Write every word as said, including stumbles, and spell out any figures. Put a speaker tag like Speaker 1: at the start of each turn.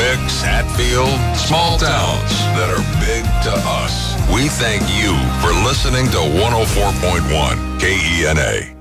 Speaker 1: Dix, Hatfield, small towns that are big to us. We thank you for listening to one oh four point one K E N A.